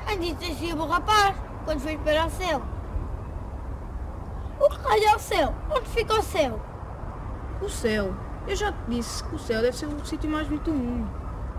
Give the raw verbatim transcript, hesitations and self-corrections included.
disse assim o rapaz, quando foi para o céu. O que raio é o céu? Onde fica o céu? O céu. Eu já te disse que o céu deve ser o sítio mais bonito do mundo.